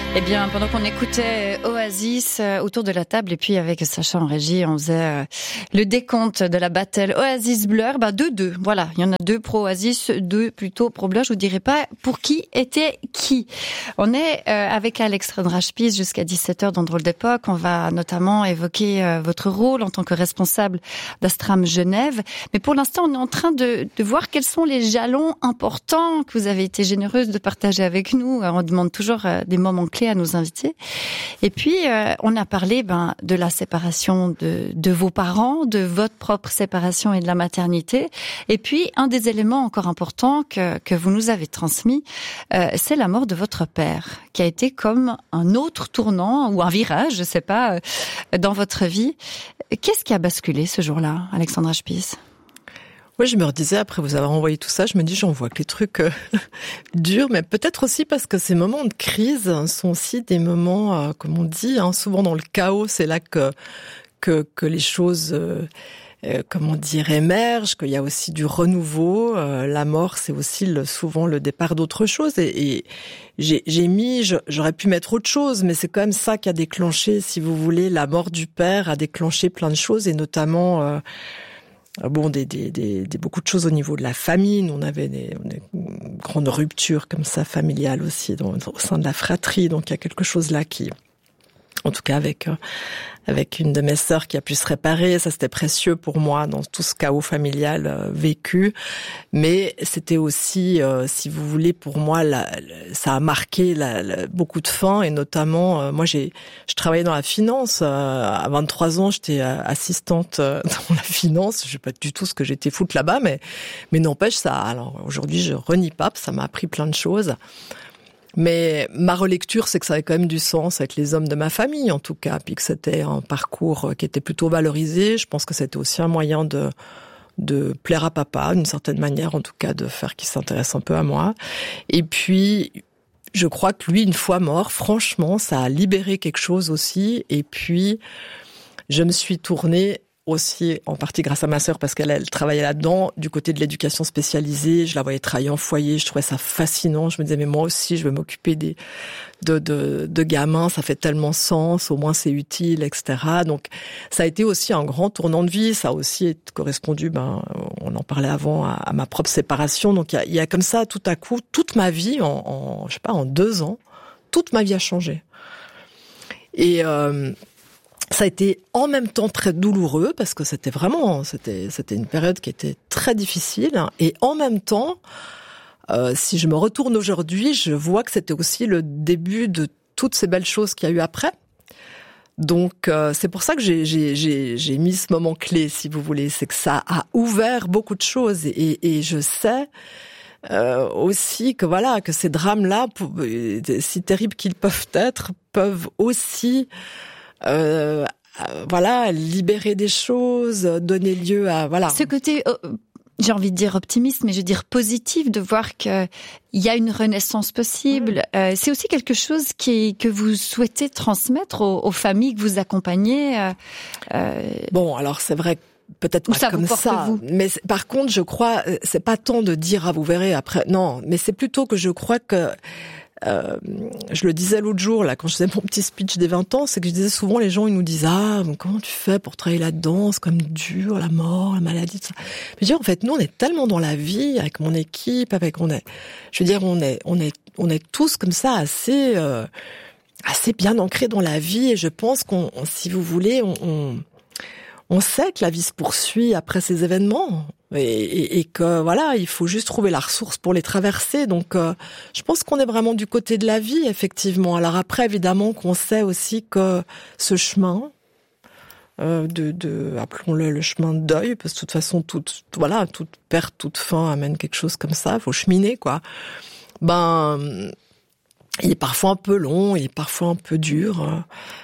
Eh bien, pendant qu'on écoutait Oasis autour de la table et puis avec Sacha en régie, on faisait le décompte de la battle Oasis Blur, 2-2. Voilà, il y en a 2 pro Oasis, 2 plutôt pro Blur. Je vous dirai pas pour qui était qui. On est avec Alex Redrachpis jusqu'à 17h dans Drôle d'époque. On va notamment évoquer votre rôle en tant que responsable d'Astram Genève. Mais pour l'instant, on est en train de voir quels sont les jalons importants que vous avez été généreuse de partager avec nous. On demande toujours des moments clés à nos invités. Et puis, on a parlé de la séparation de vos parents, de votre propre séparation et de la maternité. Et puis, un des éléments encore importants que vous nous avez transmis, c'est la mort de votre père, qui a été comme un autre tournant ou un virage, je sais pas, dans votre vie. Qu'est-ce qui a basculé ce jour-là, Alexandra Spieß ? Oui, je me redisais, après vous avoir envoyé tout ça, je me dis, j'en vois que les trucs durs, mais peut-être aussi parce que ces moments de crise sont aussi des moments, comme on dit, souvent dans le chaos, c'est là que les choses, comment dire, émergent, qu'il y a aussi du renouveau. La mort, c'est aussi souvent le départ d'autre chose. Et j'aurais pu mettre autre chose, mais c'est quand même ça qui a déclenché, si vous voulez, la mort du père a déclenché plein de choses, et notamment... beaucoup de choses au niveau de la famille. On avait une grande rupture comme ça familiale aussi au sein de la fratrie. Donc il y a quelque chose là qui, en tout cas avec une de mes sœurs qui a pu se réparer, ça c'était précieux pour moi dans tout ce chaos familial vécu. Mais c'était aussi, si vous voulez, pour moi, ça a marqué beaucoup de fins, et notamment, moi je travaillais dans la finance. À 23 ans, j'étais assistante dans la finance. Je sais pas du tout ce que j'étais foutre là-bas, mais n'empêche ça. Alors aujourd'hui, je renie pas, ça m'a appris plein de choses. Mais ma relecture, c'est que ça avait quand même du sens avec les hommes de ma famille, en tout cas, puis que c'était un parcours qui était plutôt valorisé. Je pense que c'était aussi un moyen de plaire à papa, d'une certaine manière, en tout cas, de faire qu'il s'intéresse un peu à moi. Et puis, je crois que lui, une fois mort, franchement, ça a libéré quelque chose aussi. Et puis, je me suis tournée aussi, en partie grâce à ma sœur, parce qu'elle travaillait là-dedans, du côté de l'éducation spécialisée. Je la voyais travailler en foyer, je trouvais ça fascinant. Je me disais, mais moi aussi, je vais m'occuper de gamins, ça fait tellement sens, au moins c'est utile, etc. Donc, ça a été aussi un grand tournant de vie. Ça a aussi correspondu, on en parlait avant, à ma propre séparation. Donc, il y a comme ça, tout à coup, toute ma vie, en 2 ans, toute ma vie a changé. Et, ça a été en même temps très douloureux parce que c'était une période qui était très difficile, et en même temps, si je me retourne aujourd'hui, je vois que c'était aussi le début de toutes ces belles choses qu'il y a eu après. Donc c'est pour ça que j'ai mis ce moment clé, si vous voulez, c'est que ça a ouvert beaucoup de choses, et je sais aussi que ces drames-là, si terribles qu'ils peuvent être, peuvent aussi libérer des choses, donner lieu à ce côté, j'ai envie de dire optimiste, mais je veux dire positif, de voir que il y a une renaissance possible. C'est aussi quelque chose que vous souhaitez transmettre aux familles que vous accompagnez. Bon, alors c'est vrai que peut-être pas comme ça, mais par contre, je crois, c'est pas tant de dire vous verrez après. Non, mais c'est plutôt que je crois que je le disais l'autre jour, là, quand je faisais mon petit speech des 20 ans, c'est que je disais souvent, les gens, ils nous disent, comment tu fais pour travailler là-dedans? C'est comme dur, la mort, la maladie, tout ça. Mais je veux dire, en fait, nous, on est tellement dans la vie, avec mon équipe, on est tous comme ça, assez bien ancrés dans la vie, et je pense si vous voulez, on sait que la vie se poursuit après ces événements, et que voilà, il faut juste trouver la ressource pour les traverser. Donc je pense qu'on est vraiment du côté de la vie, effectivement. Alors après, évidemment, qu'on sait aussi que ce chemin appelons-le le chemin de deuil, parce que de toute façon toute perte, toute fin amène quelque chose comme ça, il faut cheminer, quoi. Il est parfois un peu long, il est parfois un peu dur,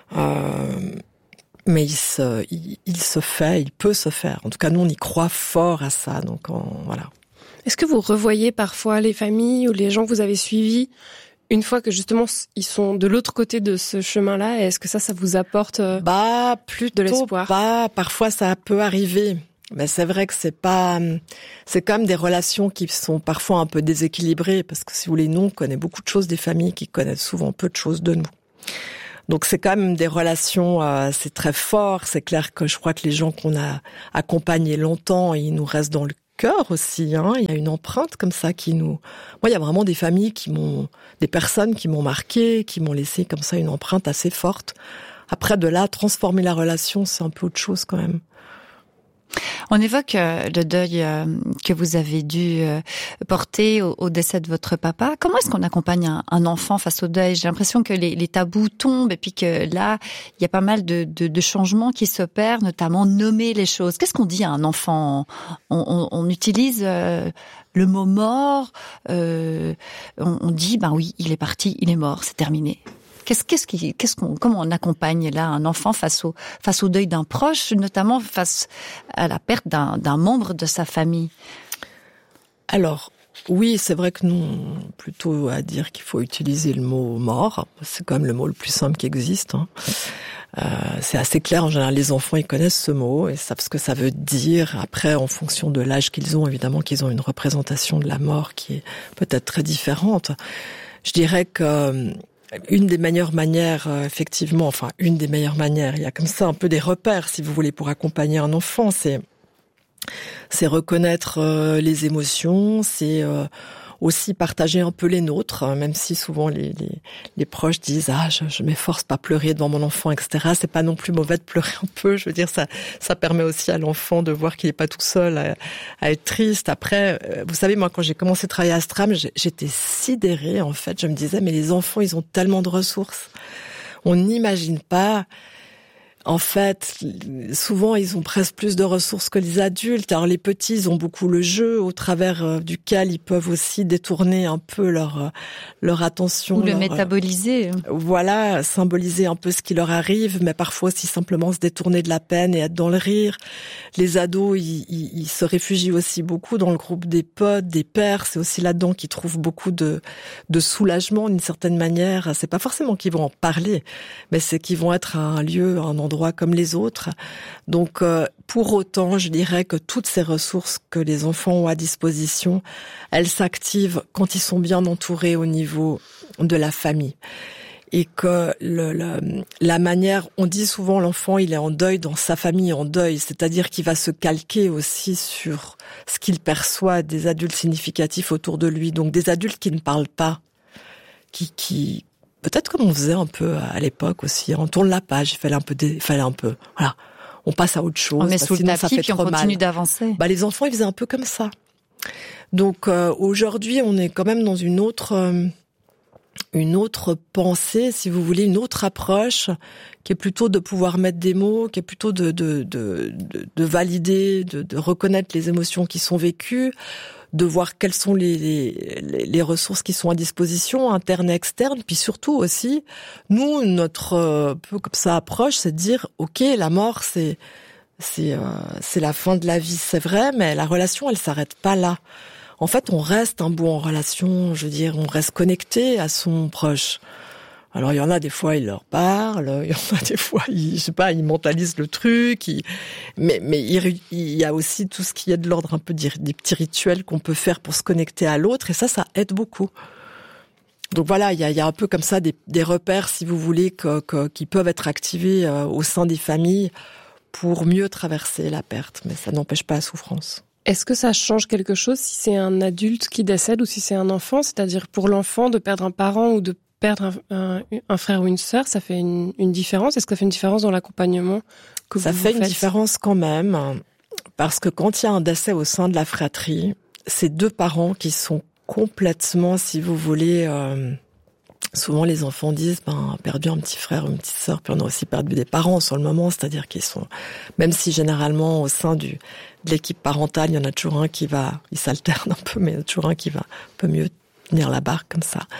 mais il peut se faire. En tout cas, nous, on y croit fort à ça. Donc, voilà. Est-ce que vous revoyez parfois les familles ou les gens que vous avez suivis une fois que justement ils sont de l'autre côté de ce chemin-là? Est-ce que ça vous apporte plutôt de l'espoir? Parfois, ça peut arriver. Mais c'est vrai que c'est quand même des relations qui sont parfois un peu déséquilibrées, parce que si vous voulez, nous, on connaît beaucoup de choses des familles qui connaissent souvent peu de choses de nous. Donc c'est quand même des relations, c'est très fort. C'est clair que je crois que les gens qu'on a accompagnés longtemps, ils nous restent dans le cœur aussi. Hein. Il y a une empreinte comme ça qui nous... Moi, il y a vraiment des familles des personnes qui m'ont marqué, qui m'ont laissé comme ça une empreinte assez forte. Après, de là, transformer la relation, c'est un peu autre chose quand même. On évoque le deuil que vous avez dû porter au décès de votre papa. Comment est-ce qu'on accompagne un enfant face au deuil ? J'ai l'impression que les tabous tombent et puis que là, il y a pas mal de changements qui s'opèrent, notamment nommer les choses. Qu'est-ce qu'on dit à un enfant ? On utilise le mot mort. On dit, ben oui, il est parti, il est mort, c'est terminé. Comment on accompagne là un enfant face au deuil d'un proche, notamment face à la perte d'un membre de sa famille ? Alors, oui, c'est vrai que nous, plutôt à dire qu'il faut utiliser le mot mort. C'est quand même le mot le plus simple qui existe. Hein. C'est assez clair. En général, les enfants, ils connaissent ce mot et savent ce que ça veut dire. Après, en fonction de l'âge qu'ils ont, évidemment qu'ils ont une représentation de la mort qui est peut-être très différente. Je dirais que une des meilleures manières, effectivement, il y a comme ça un peu des repères, si vous voulez, pour accompagner un enfant, c'est reconnaître les émotions, c'est aussi partager un peu les nôtres, même si souvent les proches disent je m'efforce pas pleurer devant mon enfant, etc. C'est pas non plus mauvais de pleurer un peu. Je veux dire, ça permet aussi à l'enfant de voir qu'il est pas tout seul à être triste. Après, vous savez, moi, quand j'ai commencé à travailler à Stram, j'étais sidérée, en fait. Je me disais, mais les enfants, ils ont tellement de ressources. On n'imagine pas. En fait, souvent, ils ont presque plus de ressources que les adultes. Alors, les petits, ils ont beaucoup le jeu, au travers duquel ils peuvent aussi détourner un peu leur attention. Ou le métaboliser. Voilà, symboliser un peu ce qui leur arrive, mais parfois aussi simplement se détourner de la peine et être dans le rire. Les ados, ils se réfugient aussi beaucoup dans le groupe des potes, des pères. C'est aussi là-dedans qu'ils trouvent beaucoup de soulagement, d'une certaine manière. C'est pas forcément qu'ils vont en parler, mais c'est qu'ils vont être à un lieu, un endroit comme les autres. Donc, pour autant, je dirais que toutes ces ressources que les enfants ont à disposition, elles s'activent quand ils sont bien entourés au niveau de la famille. Et que la manière, on dit souvent l'enfant, il est en deuil dans sa famille, en deuil, c'est-à-dire qu'il va se calquer aussi sur ce qu'il perçoit des adultes significatifs autour de lui. Donc, des adultes qui ne parlent pas, qui peut-être comme on faisait un peu à l'époque aussi, on tourne la page, il fallait un peu, voilà, on passe à autre chose. On met sous le tapis puis on continue d'avancer. Les enfants, ils faisaient un peu comme ça. Donc aujourd'hui, on est quand même dans une autre pensée, si vous voulez, une autre approche, qui est plutôt de pouvoir mettre des mots, qui est plutôt de valider, de reconnaître les émotions qui sont vécues, de voir quelles sont les ressources qui sont à disposition, internes et externes, puis surtout aussi, nous, notre peu comme ça approche, c'est de dire, ok, la mort, c'est la fin de la vie, c'est vrai, mais la relation, elle s'arrête pas là. En fait, on reste un bout en relation, je veux dire, on reste connecté à son proche. Alors, il y en a des fois, il leur parle, il y en a des fois, ils mentalisent le truc, mais il y a aussi tout ce qui est de l'ordre un peu des petits rituels qu'on peut faire pour se connecter à l'autre, et ça aide beaucoup. Donc voilà, il y a un peu comme ça des repères, si vous voulez, qui peuvent être activés au sein des familles pour mieux traverser la perte, mais ça n'empêche pas la souffrance. Est-ce que ça change quelque chose si c'est un adulte qui décède ou si c'est un enfant ? C'est-à-dire pour l'enfant de perdre un parent ou de perdre un frère ou une sœur, ça fait une différence ? Est-ce que ça fait une différence dans l'accompagnement que vous faites ? Ça fait une différence quand même, parce que quand il y a un décès au sein de la fratrie, c'est deux parents qui sont complètement, si vous voulez, souvent les enfants disent, perdu un petit frère ou une petite sœur, puis on a aussi perdu des parents sur le moment, c'est-à-dire qu'ils sont, même si généralement au sein de l'équipe parentale, il y en a toujours un il s'alterne un peu, mais il y en a toujours un qui va un peu mieux tenir la barre comme ça.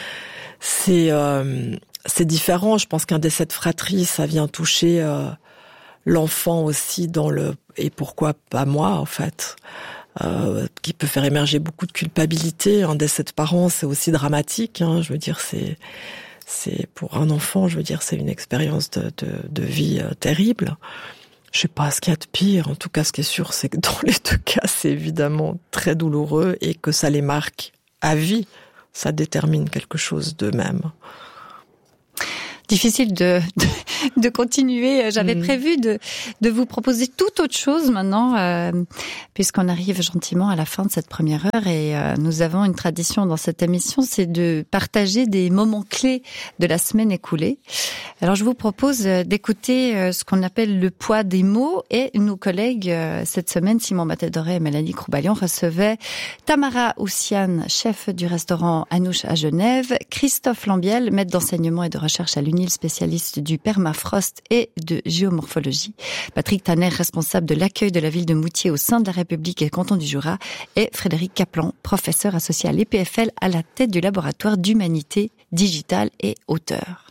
C'est différent. Je pense qu'un décès de fratrie, ça vient toucher l'enfant aussi et pourquoi pas moi en fait, qui peut faire émerger beaucoup de culpabilité. Un décès de parents, c'est aussi dramatique. Hein, je veux dire, c'est pour un enfant, je veux dire, c'est une expérience de vie terrible. Je sais pas ce qu'il y a de pire. En tout cas, ce qui est sûr, c'est que dans les deux cas, c'est évidemment très douloureux et que ça les marque à vie. Ça détermine quelque chose d'eux-mêmes. Difficile de continuer. J'avais prévu de vous proposer toute autre chose maintenant, puisqu'on arrive gentiment à la fin de cette première heure et nous avons une tradition dans cette émission, c'est de partager des moments clés de la semaine écoulée. Alors je vous propose d'écouter ce qu'on appelle le poids des mots et nos collègues cette semaine, Simon Batedoré et Mélanie Croubalion, recevaient Tamara Oussiane, chef du restaurant Anouche à Genève, Christophe Lambiel, maître d'enseignement et de recherche à l'UNIL, spécialiste du permafrost et de géomorphologie. Patrick Tanner, responsable de l'accueil de la ville de Moutier au sein de la République et canton du Jura. Et Frédéric Kaplan, professeur associé à l'EPFL à la tête du laboratoire d'humanité digitale et auteur.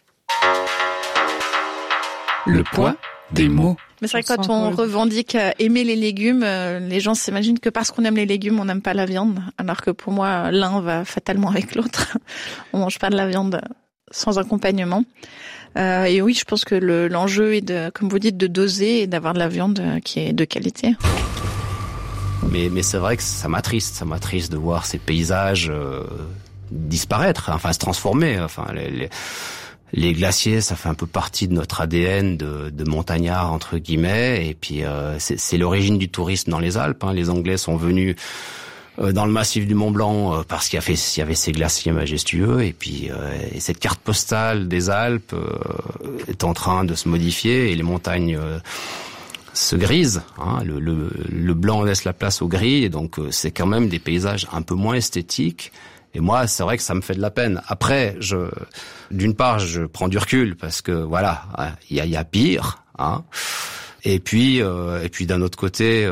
Le poids des mots. Mais c'est vrai que quand on revendique aimer les légumes, les gens s'imaginent que parce qu'on aime les légumes, on n'aime pas la viande. Alors que pour moi, l'un va fatalement avec l'autre. On mange pas de la viande sans accompagnement. Et oui, je pense que l'enjeu est de, comme vous dites, de doser et d'avoir de la viande qui est de qualité. Mais c'est vrai que ça m'attriste de voir ces paysages disparaître, enfin se transformer. Enfin les glaciers, ça fait un peu partie de notre ADN de montagnard entre guillemets. Et puis c'est l'origine du tourisme dans les Alpes. Les Anglais sont venus dans le massif du Mont Blanc parce qu'il y avait ces glaciers majestueux et puis cette carte postale des Alpes est en train de se modifier et les montagnes se grisent, le blanc laisse la place au gris et donc c'est quand même des paysages un peu moins esthétiques et moi c'est vrai que ça me fait de la peine. Après d'une part je prends du recul parce que voilà, il y a pire, et puis d'un autre côté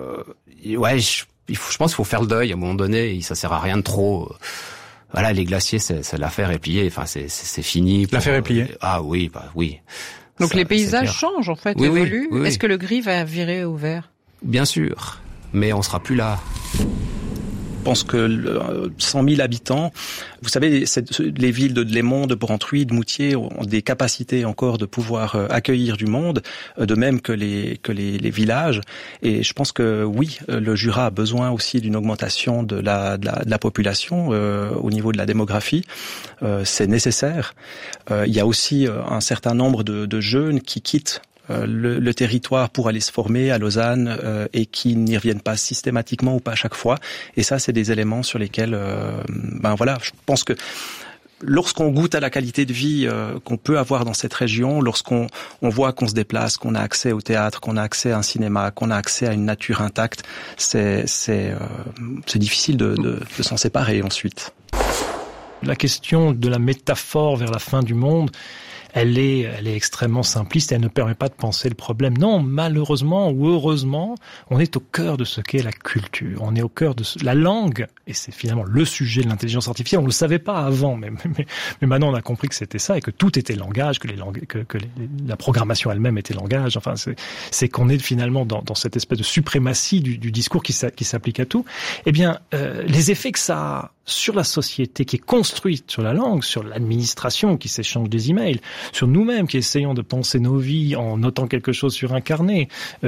je pense qu'il faut faire le deuil à un moment donné. Ça sert à rien de trop. Voilà, les glaciers, c'est l'affaire est pliée. Enfin, c'est fini. L'affaire est pliée. Ah oui, oui. Donc les paysages changent en fait, évoluent. Oui. Est-ce que le gris va virer au vert ? Bien sûr, mais on sera plus là. Je pense que 100 000 habitants, vous savez, les villes de Lémont, de Brantruy, de Moutier ont des capacités encore de pouvoir accueillir du monde, de même que les villages. Et je pense que oui, le Jura a besoin aussi d'une augmentation de la population au niveau de la démographie. C'est nécessaire. Il y a aussi un certain nombre de jeunes qui quittent le territoire pour aller se former à Lausanne et qui n'y reviennent pas systématiquement ou pas à chaque fois. Et ça, c'est des éléments sur lesquels, je pense que lorsqu'on goûte à la qualité de vie qu'on peut avoir dans cette région, lorsqu'on voit qu'on se déplace, qu'on a accès au théâtre, qu'on a accès à un cinéma, qu'on a accès à une nature intacte, c'est difficile de s'en séparer ensuite. La question de la métaphore vers la fin du monde, elle est extrêmement simpliste et elle ne permet pas de penser le problème. Non, malheureusement ou heureusement, on est au cœur de ce qu'est la culture. On est au cœur de la langue, et c'est finalement le sujet de l'intelligence artificielle. On ne le savait pas avant, mais maintenant on a compris que c'était ça et que tout était langage, que la programmation elle-même était langage. Enfin, c'est qu'on est finalement dans cette espèce de suprématie du discours qui s'applique à tout. Eh bien, les effets que ça a sur la société qui est construite sur la langue, sur l'administration qui s'échange des emails, sur nous-mêmes qui essayons de penser nos vies en notant quelque chose sur un carnet,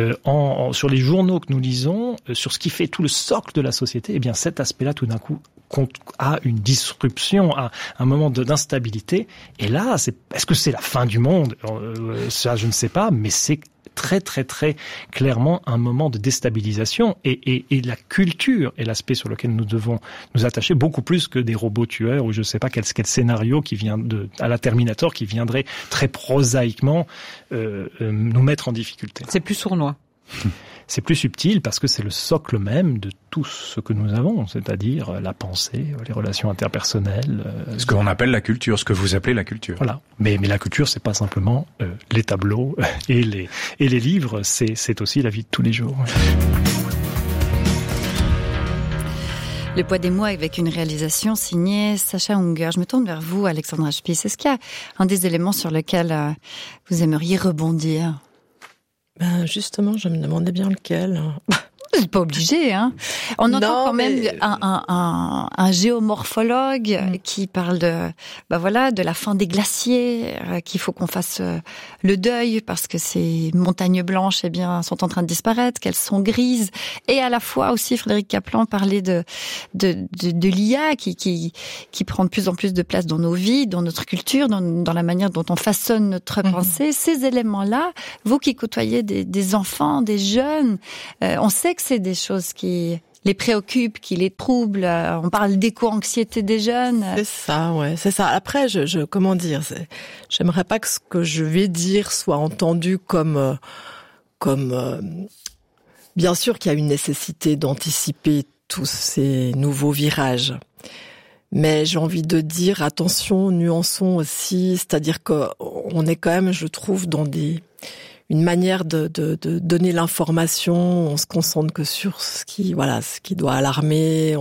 sur les journaux que nous lisons, sur ce qui fait tout le socle de la société, eh bien cet aspect-là tout d'un coup a une disruption, a un moment d'instabilité. Et là, est-ce que c'est la fin du monde ? Ça, je ne sais pas, mais c'est très très très clairement un moment de déstabilisation et la culture est l'aspect sur lequel nous devons nous attacher beaucoup plus que des robots tueurs ou je ne sais pas quel scénario qui vient à la Terminator qui viendrait très prosaïquement nous mettre en difficulté. C'est plus sournois. C'est plus subtil parce que c'est le socle même de tout ce que nous avons, c'est-à-dire la pensée, les relations interpersonnelles. Ce qu'on appelle la culture, ce que vous appelez la culture. Voilà. Mais la culture, c'est pas simplement les tableaux et les livres, c'est aussi la vie de tous les jours. Le poids des mots avec une réalisation signée Sacha Unger. Je me tourne vers vous, Alexandra Spies. Est-ce qu'il y a un des éléments sur lequel vous aimeriez rebondir ? Justement, je me demandais bien lequel. Vous n'êtes pas obligé, hein. On entend quand même un géomorphologue qui parle de la fin des glaciers, qu'il faut qu'on fasse le deuil parce que ces montagnes blanches, sont en train de disparaître, qu'elles sont grises. Et à la fois aussi, Frédéric Kaplan parlait de l'IA qui prend de plus en plus de place dans nos vies, dans notre culture, dans la manière dont on façonne notre pensée. Ces éléments-là, vous qui côtoyez des enfants, des jeunes, on sait que c'est des choses qui les préoccupent, qui les troublent. On parle d'éco-anxiété des jeunes. C'est ça, ouais, c'est ça. Après, comment dire, j'aimerais pas que ce que je vais dire soit entendu comme bien sûr qu'il y a une nécessité d'anticiper tous ces nouveaux virages. Mais j'ai envie de dire, attention, nuançons aussi, c'est-à-dire qu'on est quand même, je trouve, dans une manière de donner l'information, on se concentre que sur ce qui doit alarmer,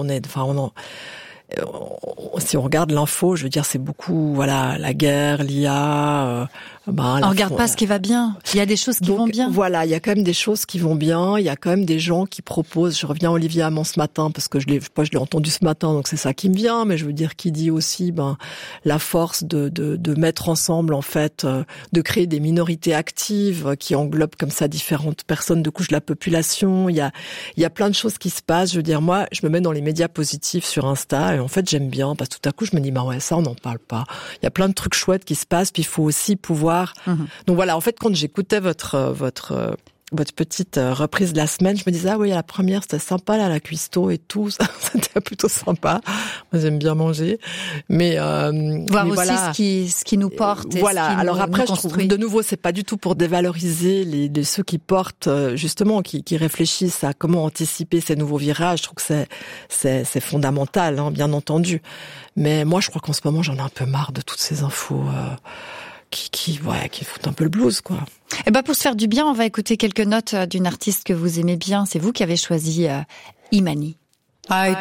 si on regarde l'info, je veux dire, c'est beaucoup, la guerre, l'IA. On regarde pas ce qui va bien. Il y a des choses qui vont bien. Voilà, il y a quand même des choses qui vont bien. Il y a quand même des gens qui proposent. Je reviens à Olivier Hamon ce matin parce que je l'ai entendu ce matin, donc c'est ça qui me vient. Mais je veux dire, qui dit aussi, la force de mettre ensemble, en fait, de créer des minorités actives qui englobent comme ça différentes personnes de couches de la population. Il y a plein de choses qui se passent. Je veux dire, moi, je me mets dans les médias positifs sur Insta et en fait, j'aime bien parce que tout à coup, je me dis, ça, on n'en parle pas. Il y a plein de trucs chouettes qui se passent. Puis il faut aussi pouvoir. Donc voilà, en fait, quand j'écoutais votre petite reprise de la semaine, je me disais, la première, c'était sympa, la cuistot et tout, ça, c'était plutôt sympa. Moi, j'aime bien manger. Mais voir aussi ce qui nous porte. Voilà. Alors après, je trouve, de nouveau, c'est pas du tout pour dévaloriser ceux qui portent, justement, qui réfléchissent à comment anticiper ces nouveaux virages. Je trouve que c'est fondamental, hein, bien entendu. Mais moi, je crois qu'en ce moment, j'en ai un peu marre de toutes ces infos, qui foutent un peu le blues, quoi. Pour se faire du bien, on va écouter quelques notes d'une artiste que vous aimez bien. C'est vous qui avez choisi Imani. I